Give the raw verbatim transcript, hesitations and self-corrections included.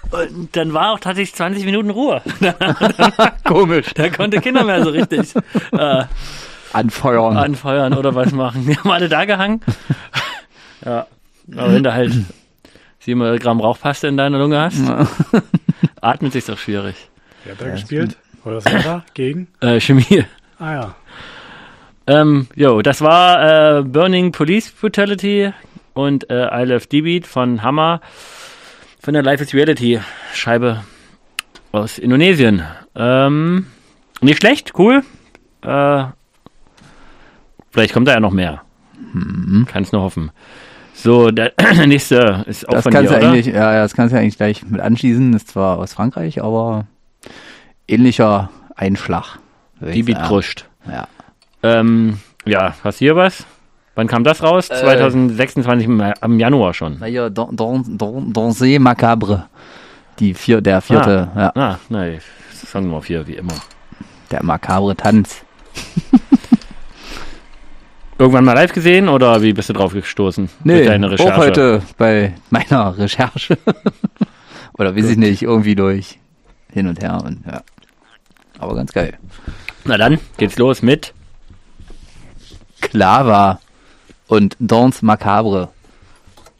Und dann war auch tatsächlich zwanzig Minuten Ruhe. Komisch. Da konnte Kinder mehr so richtig äh, Anfeuern. anfeuern oder was machen. Die haben alle da gehangen. Ja, aber wenn du halt sieben Gramm Rauchpaste in deiner Lunge hast, atmet sich doch schwierig. Wer hat da gespielt? Oder was war da? Gegen? Äh, Chemie. Ah ja. Ähm, jo, das war äh, Burning Police Brutality und äh, I Love D-Beat von Hammer von der Life is Reality Scheibe aus Indonesien. Ähm, nicht schlecht, cool. Äh, vielleicht kommt da ja noch mehr. Mhm. Kann's nur hoffen. So, der nächste ist auch Das von kannst dir, du oder? eigentlich, ja, ja, das kannst du eigentlich gleich mit anschließen. Ist zwar aus Frankreich, aber ähnlicher Einschlag. D-Beat kruscht. Ja. Ähm, ja, hast du hier was? Wann kam das raus? Äh, zwanzig sechsundzwanzig im, am Januar schon. Na ja, Don, Don, Don, Danse Macabre. Die vier, der vierte, Ah, ja, ah nein, Song Nummer vier, wie immer. der makabre Tanz. Irgendwann mal live gesehen oder wie bist du drauf gestoßen? Nee, Mit deiner Recherche? auch heute bei meiner Recherche. Oder weiß ich nicht, irgendwie durch hin und her und ja. Aber ganz geil. Na dann, geht's los mit Clava und Danse Macabre.